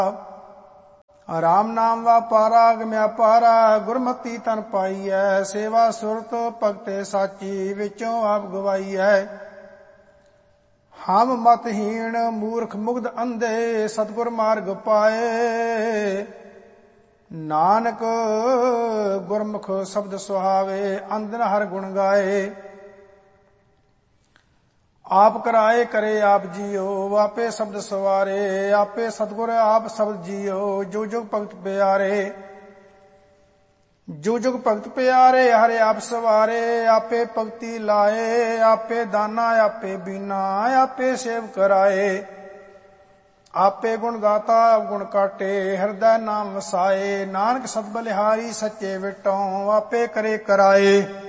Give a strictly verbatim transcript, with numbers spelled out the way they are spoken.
ਰਾਮ ਨਾਮ ਵਾਪਾਰਾ ਗਮਿਆ ਪਾਰਾ, ਗੁਰਮਤੀ ਤਨ ਪਾਈਐ। ਸੇਵਾ ਸੁਰਤ ਭਗਤੇ ਸਾਚੀ, ਵਿੱਚੋਂ ਆਪ ਗਵਾਈਐ। ਹਮ ਮਤਹੀਣ ਮੂਰਖ ਮੁਗਧ ਅੰਧੇ, ਸਤਿਗੁਰ ਮਾਰਗ ਪਾਏ। ਨਾਨਕ ਗੁਰਮੁਖ ਸ਼ਬਦ ਸੁਹਾਵੇ, ਅੰਦਨ ਹਰ ਗੁਣ ਗਾਏ। ਆਪ ਕਰਾਏ ਕਰੇ ਆਪ ਜੀਓ, ਆਪੇ ਸ਼ਬਦ ਸਵਾਰੇ। ਆਪੇ ਸਤਿਗੁਰ ਆਪ ਸ਼ਬਦ ਜੀਓ, ਜੋ ਜੁਗ ਭਗਤ ਪਿਆਰੇ। ਜੋ ਜੁਗ ਭਗਤ ਪਿਆਰੇ, ਹਰਿ ਆਪ ਸਵਾਰੇ। ਆਪੇ ਭਗਤੀ ਲਾਏ, ਆਪੇ ਦਾਨਾ ਆਪੇ ਬੀਨਾ, ਆਪੇ ਸੇਵ ਕਰਾਏ। ਆਪੇ ਗੁਣ ਗਾਤਾ ਆਪ ਗੁਣ ਕਾਟੇ, ਹਿਰਦੈ ਨਾਮ ਵਸਾਏ। ਨਾਨਕ ਸਤ ਬਲਿਹਾਰੀ ਸੱਚੇ ਵਿਟੋਂ, ਆਪੇ ਕਰੇ ਕਰਾਏ।